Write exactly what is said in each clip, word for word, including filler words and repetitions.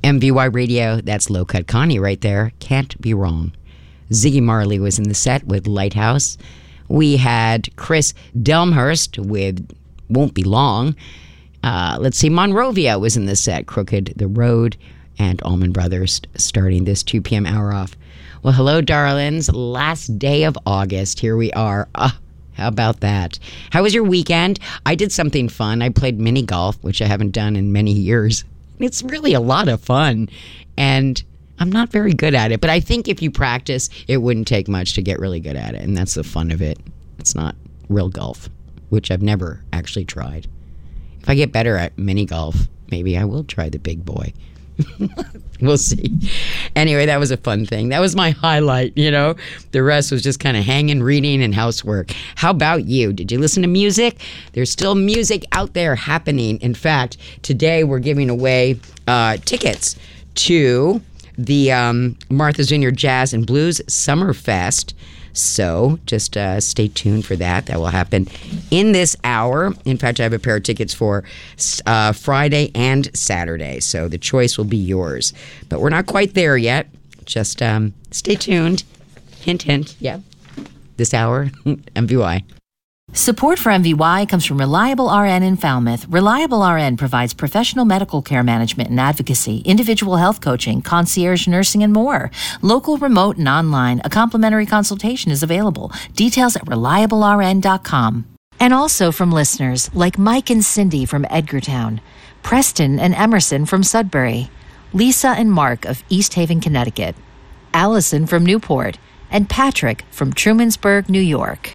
M V Y Radio, that's Low Cut Connie right there. Can't be wrong. Ziggy Marley was in the set with Lighthouse. We had Chris Delmhurst with Won't Be Long. Uh, let's see, Monrovia was in the set, Crooked the Road, and Allman Brothers starting this two p.m. hour off. Well, hello, darlings. Last day of August. Here we are. Ah, how about that? How was your weekend? I did something fun. I played mini golf, which I haven't done in many years. It's really a lot of fun, and I'm not very good at it. But I think if you practice, it wouldn't take much to get really good at it, and that's the fun of it. It's not real golf, which I've never actually tried. If I get better at mini golf, maybe I will try the big boy. We'll see. Anyway, that was a fun thing. That was my highlight, you know. The rest was just kind of hanging, reading, and housework. How about you? Did you listen to music? There's still music out there happening. In fact, today we're giving away uh, tickets to the um, Martha's Vineyard Jazz and Blues Summer Fest. So just uh, stay tuned for that. That will happen in this hour. In fact, I have a pair of tickets for uh, Friday and Saturday. So the choice will be yours. But we're not quite there yet. Just um, stay tuned. Hint, hint. Yeah. This hour, M V Y. Support for M V Y comes from Reliable R N in Falmouth. Reliable R N provides professional medical care management and advocacy, individual health coaching, concierge nursing, and more. Local, remote, and online, a complimentary consultation is available. Details at reliable r n dot com. And also from listeners like Mike and Cindy from Edgartown, Preston and Emerson from Sudbury, Lisa and Mark of East Haven, Connecticut, Allison from Newport, and Patrick from Trumansburg, New York.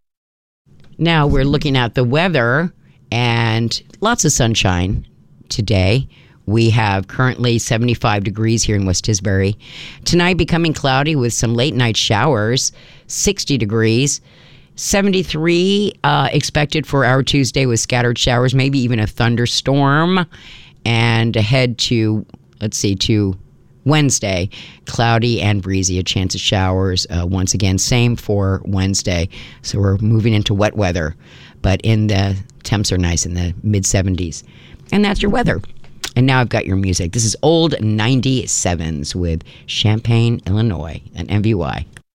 Now we're looking at the weather, and lots of sunshine today. We have currently seventy-five degrees here in West Tisbury. Tonight becoming cloudy with some late night showers, sixty degrees. seventy-three uh, expected for our Tuesday with scattered showers, maybe even a thunderstorm. And ahead to, let's see, to Wednesday, cloudy and breezy, a chance of showers. Uh, once again, same for Wednesday. So we're moving into wet weather, but in the temps are nice in the mid seventies. And that's your weather. And now I've got your music. This is Old ninety-sevens with Champaign, Illinois, and M V Y.